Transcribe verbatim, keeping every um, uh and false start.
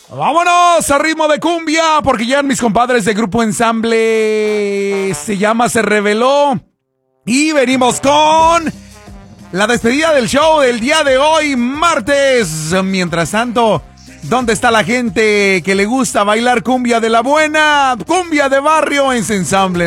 Vámonos a ritmo de cumbia, porque ya mis compadres de Grupo Ensamble se llama Se Reveló. Y venimos con la despedida del show del día de hoy, martes. Mientras tanto, ¿dónde está la gente que le gusta bailar cumbia de la buena? Cumbia de barrio en Ensamble.